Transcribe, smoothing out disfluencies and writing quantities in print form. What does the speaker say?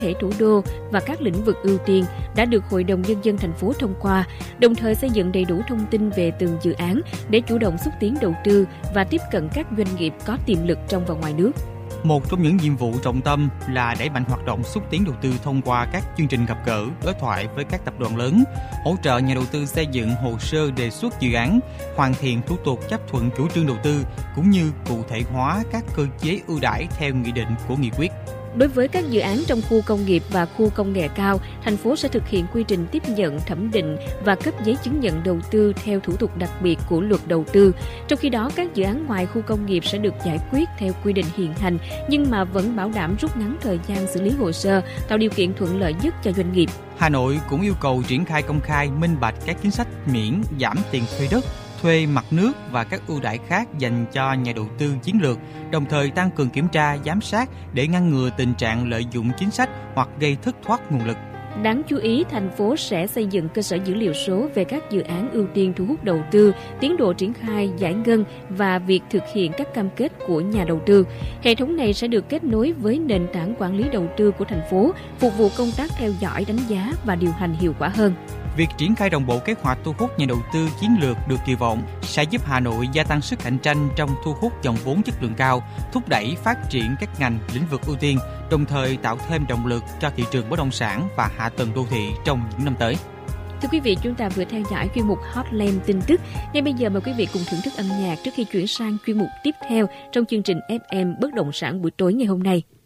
thể thủ đô và các lĩnh vực ưu tiên đã được Hội đồng Nhân dân thành phố thông qua, đồng thời xây dựng đầy đủ thông tin về từng dự án để chủ động xúc tiến đầu tư và tiếp cận các doanh nghiệp có tiềm lực trong và ngoài nước. Một trong những nhiệm vụ trọng tâm là đẩy mạnh hoạt động xúc tiến đầu tư thông qua các chương trình gặp gỡ, đối thoại với các tập đoàn lớn, hỗ trợ nhà đầu tư xây dựng hồ sơ đề xuất dự án, hoàn thiện thủ tục chấp thuận chủ trương đầu tư cũng như cụ thể hóa các cơ chế ưu đãi theo nghị định của nghị quyết. Đối với các dự án trong khu công nghiệp và khu công nghệ cao, thành phố sẽ thực hiện quy trình tiếp nhận, thẩm định và cấp giấy chứng nhận đầu tư theo thủ tục đặc biệt của luật đầu tư. Trong khi đó, các dự án ngoài khu công nghiệp sẽ được giải quyết theo quy định hiện hành, nhưng mà vẫn bảo đảm rút ngắn thời gian xử lý hồ sơ, tạo điều kiện thuận lợi nhất cho doanh nghiệp. Hà Nội cũng yêu cầu triển khai công khai, minh bạch các chính sách miễn, giảm tiền thuê đất, thuê mặt nước và các ưu đãi khác dành cho nhà đầu tư chiến lược, đồng thời tăng cường kiểm tra, giám sát để ngăn ngừa tình trạng lợi dụng chính sách hoặc gây thất thoát nguồn lực. Đáng chú ý, thành phố sẽ xây dựng cơ sở dữ liệu số về các dự án ưu tiên thu hút đầu tư, tiến độ triển khai, giải ngân và việc thực hiện các cam kết của nhà đầu tư. Hệ thống này sẽ được kết nối với nền tảng quản lý đầu tư của thành phố, phục vụ công tác theo dõi, đánh giá và điều hành hiệu quả hơn. Việc triển khai đồng bộ kế hoạch thu hút nhà đầu tư chiến lược được kỳ vọng sẽ giúp Hà Nội gia tăng sức cạnh tranh trong thu hút dòng vốn chất lượng cao, thúc đẩy phát triển các ngành lĩnh vực ưu tiên, đồng thời tạo thêm động lực cho thị trường bất động sản và hạ tầng đô thị trong những năm tới. Thưa quý vị, chúng ta vừa theo dõi chuyên mục Hotline tin tức. Ngay bây giờ mời quý vị cùng thưởng thức âm nhạc trước khi chuyển sang chuyên mục tiếp theo trong chương trình FM Bất động sản buổi tối ngày hôm nay.